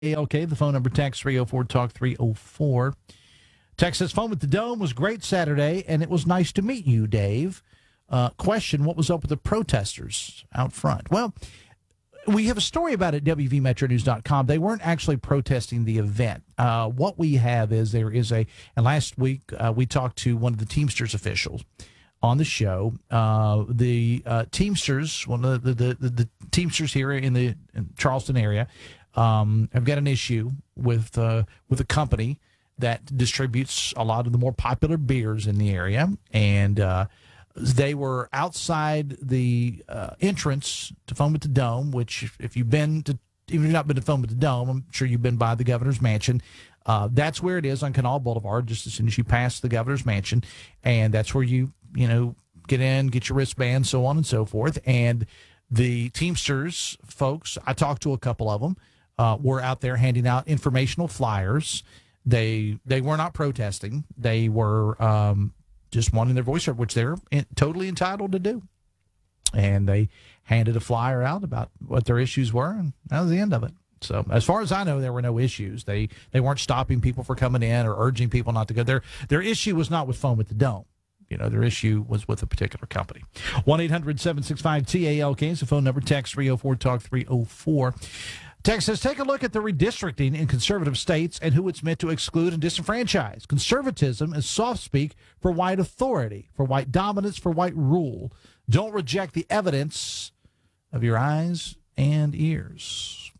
Okay, the phone number, text 304 Talk 304. Text says, Phone with the Dome was great Saturday, and it was nice to meet you, Dave. Question, what was up with the protesters out front? Well, we have a story about it at WVMetroNews.com. They weren't actually protesting the event. What we have is and last week we talked to one of the Teamsters officials on the show. The Teamsters, one of the Teamsters here in the Charleston area, have got an issue with a company that distributes a lot of the more popular beers in the area, and they were outside the entrance to Phone with the Dome, which if you've been to, even if you've not been to Phone with the Dome, I'm sure you've been by the Governor's Mansion. That's where it is on Canal Boulevard, just as soon as you pass the Governor's Mansion, and that's where you get in, get your wristband, so on and so forth. And the Teamsters folks, I talked to a couple of them, were out there handing out informational flyers. They were not protesting. They were just wanting their voice heard, which they're totally entitled to do. And they handed a flyer out about what their issues were, and that was the end of it. So as far as I know, there were no issues. They weren't stopping people from coming in or urging people not to go. Their issue was not with Phone with the Dome. Their issue was with a particular company. 1-800-765-TALK is the phone number. Text 304 Talk 304. Text says, take a look at the redistricting in conservative states and who it's meant to exclude and disenfranchise. Conservatism is soft speak for white authority, for white dominance, for white rule. Don't reject the evidence of your eyes and ears.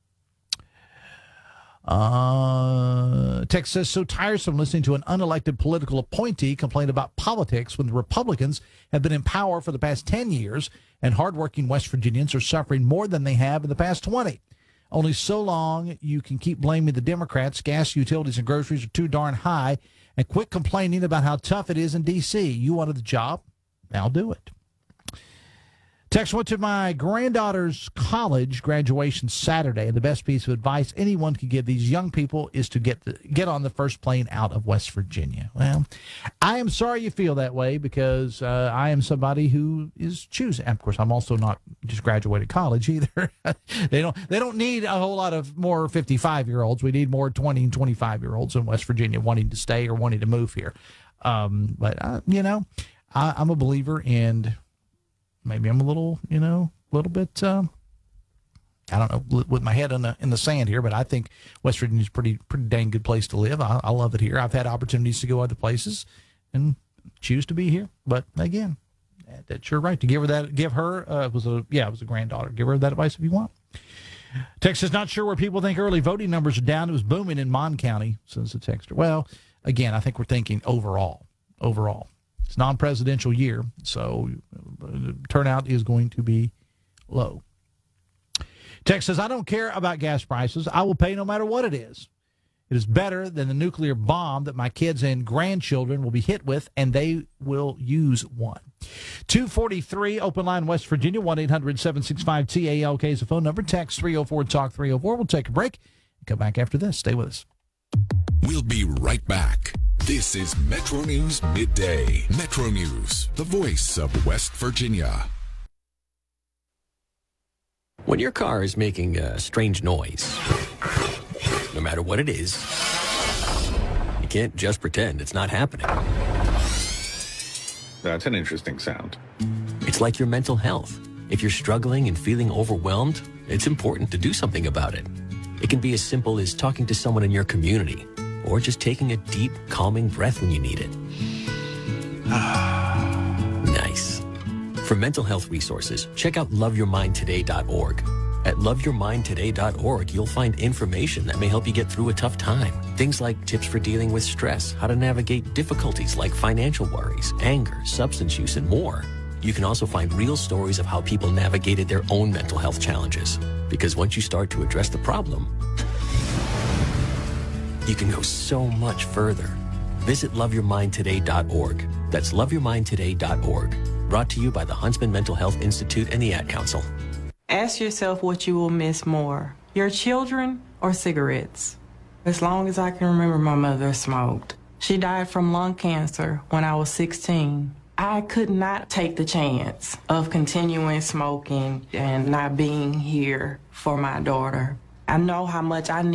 Text says, so tiresome listening to an unelected political appointee complain about politics when the Republicans have been in power for the past 10 years and hardworking West Virginians are suffering more than they have in the past 20. Only so long you can keep blaming the Democrats. Gas, utilities, and groceries are too darn high, and quit complaining about how tough it is in D.C. You wanted the job? Now do it. Text went to my granddaughter's college graduation Saturday, and the best piece of advice anyone could give these young people is to get on the first plane out of West Virginia. Well, I am sorry you feel that way because I am somebody who is choosing. Of course, I'm also not just graduated college either. They don't need a whole lot of more 55-year-olds. We need more 20 and 25-year-olds in West Virginia wanting to stay or wanting to move here. But I'm a believer in. Maybe I'm a little bit, I don't know, with my head in the sand here, but I think West Virginia is a pretty dang good place to live. I love it here. I've had opportunities to go other places and choose to be here. But again, that's your right to give her, it was a granddaughter. Give her that advice if you want. Texas not sure where people think early voting numbers are down. It was booming in Mon County, says the texter. Well, again, I think we're thinking overall. It's non-presidential year, so turnout is going to be low. Text says, I don't care about gas prices. I will pay no matter what it is. It is better than the nuclear bomb that my kids and grandchildren will be hit with, and they will use one. 243, open line, West Virginia, 1-800-765-TALK is the phone number. Text 304-TALK 304. We'll take a break and come back after this. Stay with us. We'll be right back. This is Metro News Midday. Metro News, the voice of West Virginia. When your car is making a strange noise, no matter what it is, you can't just pretend it's not happening. That's an interesting sound. It's like your mental health. If you're struggling and feeling overwhelmed, it's important to do something about it. It can be as simple as talking to someone in your community, or just taking a deep, calming breath when you need it. Nice. For mental health resources, check out loveyourmindtoday.org. At loveyourmindtoday.org, you'll find information that may help you get through a tough time. Things like tips for dealing with stress, how to navigate difficulties like financial worries, anger, substance use, and more. You can also find real stories of how people navigated their own mental health challenges. Because once you start to address the problem, you can go so much further. Visit loveyourmindtoday.org. That's loveyourmindtoday.org. Brought to you by the Huntsman Mental Health Institute and the Ad Council. Ask yourself what you will miss more, your children or cigarettes. As long as I can remember, my mother smoked. She died from lung cancer when I was 16. I could not take the chance of continuing smoking and not being here for my daughter. I know how much I need